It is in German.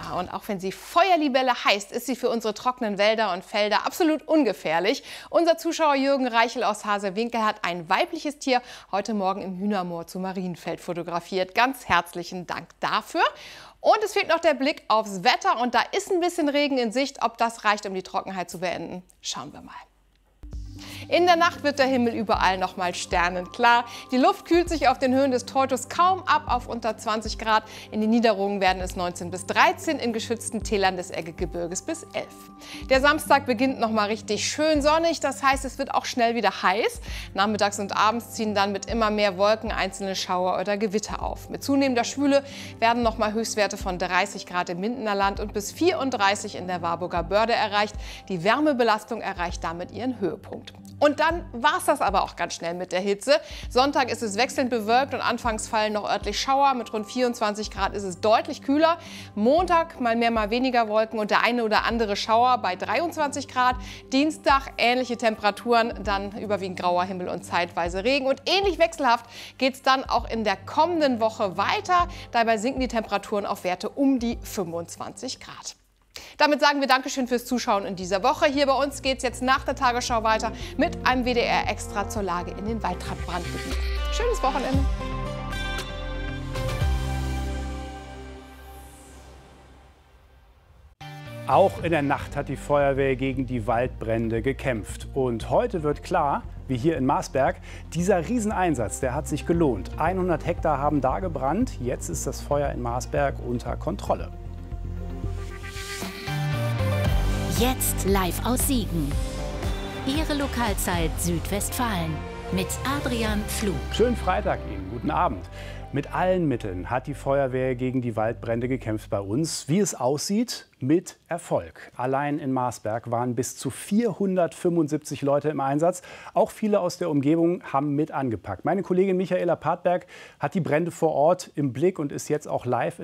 Ja, und auch wenn sie Feuerlibelle heißt, ist sie für unsere trockenen Wälder und Felder absolut ungefährlich. Unser Zuschauer Jürgen Reichel aus Haserwinkel hat ein weibliches Tier heute Morgen im Hühnermoor zu Marienfeld fotografiert. Ganz herzlichen Dank dafür. Und es fehlt noch der Blick aufs Wetter und da ist ein bisschen Regen in Sicht. Ob das reicht, um die Trockenheit zu beenden, schauen wir mal. In der Nacht wird der Himmel überall noch mal sternenklar. Die Luft kühlt sich auf den Höhen des Teutos kaum ab auf unter 20 Grad. In den Niederungen werden es 19 bis 13, in geschützten Tälern des Eggegebirges bis 11. Der Samstag beginnt noch mal richtig schön sonnig. Das heißt, es wird auch schnell wieder heiß. Nachmittags und abends ziehen dann mit immer mehr Wolken einzelne Schauer oder Gewitter auf. Mit zunehmender Schwüle werden noch mal Höchstwerte von 30 Grad im Mindener Land und bis 34 in der Warburger Börde erreicht. Die Wärmebelastung erreicht damit ihren Höhepunkt. Und dann war es das aber auch ganz schnell mit der Hitze. Sonntag ist es wechselnd bewölkt und anfangs fallen noch örtlich Schauer. Mit rund 24 Grad ist es deutlich kühler. Montag mal mehr, mal weniger Wolken und der eine oder andere Schauer bei 23 Grad. Dienstag ähnliche Temperaturen, dann überwiegend grauer Himmel und zeitweise Regen. Und ähnlich wechselhaft geht es dann auch in der kommenden Woche weiter. Dabei sinken die Temperaturen auf Werte um die 25 Grad. Damit sagen wir Dankeschön fürs Zuschauen in dieser Woche. Hier bei uns geht es jetzt nach der Tagesschau weiter mit einem WDR-Extra zur Lage in den Waldbrandgebieten. Schönes Wochenende. Auch in der Nacht hat die Feuerwehr gegen die Waldbrände gekämpft. Und heute wird klar, wie hier in Marsberg, dieser Rieseneinsatz, der hat sich gelohnt. 100 Hektar haben da gebrannt. Jetzt ist das Feuer in Marsberg unter Kontrolle. Jetzt live aus Siegen. Ihre Lokalzeit Südwestfalen mit Adrian Pflug. Schönen Freitag Ihnen, guten Abend. Mit allen Mitteln hat die Feuerwehr gegen die Waldbrände gekämpft bei uns. Wie es aussieht, mit Erfolg. Allein in Marsberg waren bis zu 475 Leute im Einsatz. Auch viele aus der Umgebung haben mit angepackt. Meine Kollegin Michaela Partberg hat die Brände vor Ort im Blick und ist jetzt auch live in